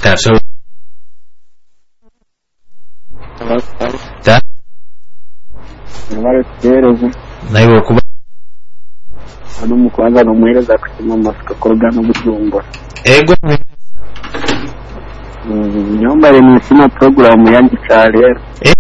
Absolutely. Naiwe kuba hano kubanza no muhereza kutima masika korga no bujumbura ego nyomba ni sima program yangi cyane